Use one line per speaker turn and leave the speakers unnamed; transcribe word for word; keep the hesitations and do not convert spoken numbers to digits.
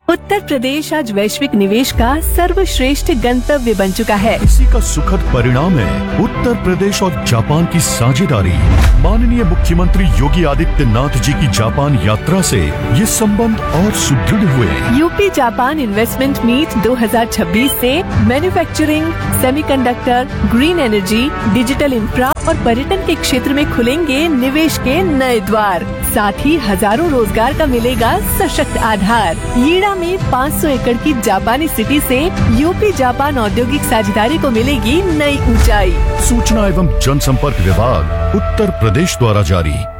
उत्तर प्रदेश आज वैश्विक निवेश का सर्वश्रेष्ठ गंतव्य बन चुका है।
इसी का सुखद परिणाम है उत्तर प्रदेश और जापान की साझेदारी। माननीय मुख्यमंत्री योगी आदित्यनाथ जी की जापान यात्रा से ये संबंध और सुदृढ़ हुए।
यूपी जापान इन्वेस्टमेंट मीट दो हज़ार छब्बीस से manufacturing, semiconductor, green energy, digital infra और पर्यटन के क्षेत्र में खुलेंगे निवेश के नए द्वार। साथ ही हजारों रोजगार का मिलेगा सशक्त आधार। यीड़ा में पाँच सौ एकड़ की जापानी सिटी से यूपी जापान औद्योगिक साझेदारी को मिलेगी नई ऊंचाई।
सूचना एवं जनसंपर्क विभाग उत्तर प्रदेश द्वारा जारी।